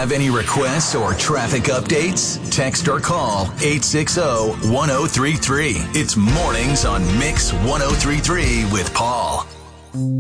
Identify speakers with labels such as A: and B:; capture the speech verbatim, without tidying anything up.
A: Have any requests or traffic updates? Text or call eight six zero, one zero three three. It's Mornings on Mix one oh three point three with Paul.